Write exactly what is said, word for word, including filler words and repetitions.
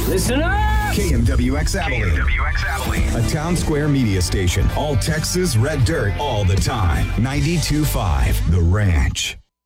Listen up! K M W X Abilene. K M W X Abilene. A Town Square media station. All Texas red dirt all the time. ninety-two point five The Ranch.